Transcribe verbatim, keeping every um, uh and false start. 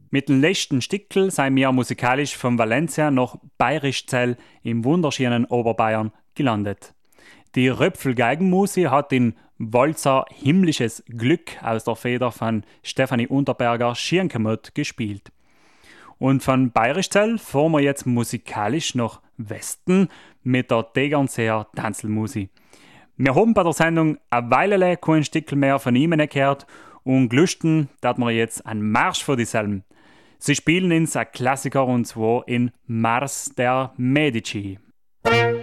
Mit dem letzten Stickel seien wir musikalisch von Valencia nach Bayrischzell im wunderschönen Oberbayern gelandet. Die Röpfel-Geigenmusi hat in Walzer Himmlisches Glück aus der Feder von Stefanie Unterberger Schirnkemott gespielt. Und von Bayrischzell fahren wir jetzt musikalisch nach Westen mit der Tegernseer Tanzelmusi. Wir haben bei der Sendung eine Weile kein Stickel mehr von ihm gehört und gelusten, dass wir jetzt einen Marsch von dieselben. Sie spielen ins ein Klassiker und zwar in Mars der Medici.